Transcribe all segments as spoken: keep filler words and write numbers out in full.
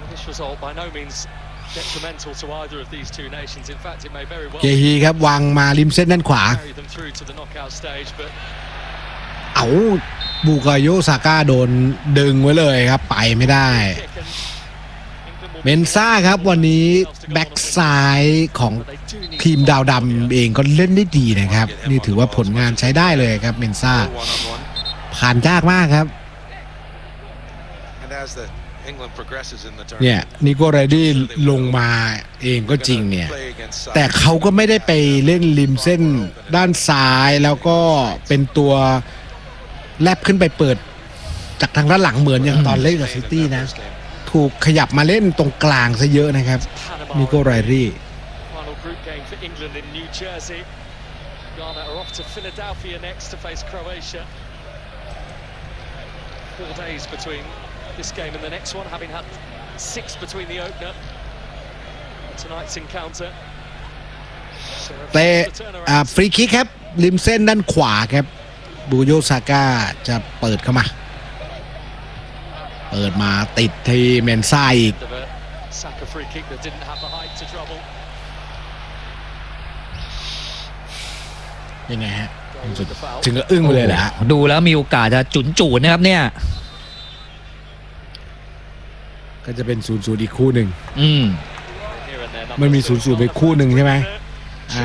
เกฮีครับวางมาริมเส้นด้านขวาเอาบูกาโยซาก้าโดนดึงไว้เลยครับไปไม่ได้เมนซ่าครับวันนี้แบ็กซ้ายของทีมดาวดำเองก็เล่นได้ดีนะครับนี่ถือว่าผลงานใช้ได้เลยครับเมนซ่าผ่านยากมากครับเนี่ยนิโก้ไรดี้ลงมาเองก็จริงเนี่ยแต่เขาก็ไม่ได้ไปเล่นริมเส้นด้านซ้ายแล้วก็เป็นตัวแลบขึ้นไปเปิดจากทางด้านหลังเหมือนอย่างตอนเล่นกับซิตี้นะถูกขยับมาเล่นตรงกลางซะเยอะนะครับนิโก้ไรดี้ this game and the next one, having had six between the opener tonight's encounter. เตะฟรีคิกครับริมเส้นด้านขวาครับบูโยซาก้าจะเปิดเข้ามาเปิดมาติดที่เมนซ่าอีกยังไงฮะถึงก็อึ้งไปเลยแหละดูแล้วมีโอกาสจะจุนจูนนะครับเนี่ยก็จะเป็นศูนย์ศูนย์อีกคู่หนึ่งอืมมันมีศูนย์ศูนย์ไปคู่หนึ่งใช่ไหมอ่า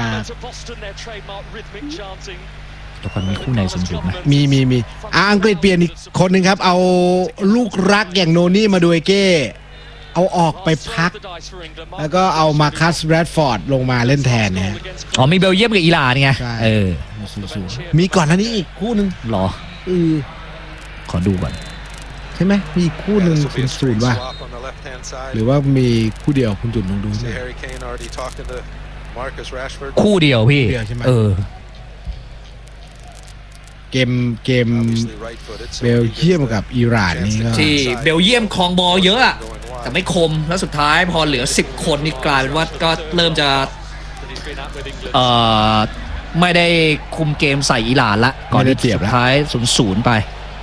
ตัวคนมีคู่ไหนศูนย์ศูนย์ไหมมีมีมีอังกฤษเปลี่ยนอีกคนหนึ่งครับเอาลูกรักอย่างโนนี่มาดูเอเก้เอาออกไปพักแล้วก็เอามาคัสแรดฟอร์ดลงมาเล่นแทนเนี่ยอ๋อมีเบลเยียมกับอิหร่านไงเออมีก่อนหน้านี้อีกคู่หนึ่งหรอเออขอดูก่อนใช่ไหมมีคู่หนึ่งศูนย์ศูนย์ว่ะหรือว่ามีคู่เดียวคุณจุนลองดูคู่เดียวพี่เออเกมเกมเบลเยียมกับอิหร่านนี่ก็ที่เบลเยียมครองบอลเยอะอะแต่ไม่คมแล้วสุดท้ายพอเหลือสิบคนนี่กลายเป็นว่าก็เริ่มจะเอ่อไม่ได้คุมเกมใส่อิหร่านละก่อนที่สุดท้ายศูนย์ศูนย์ไป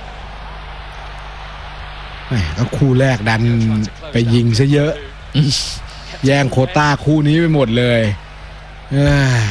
ก็คู่แรกดันไปยิงซะเยอะแย่งโควต้าคู่นี้ไปหมดเลย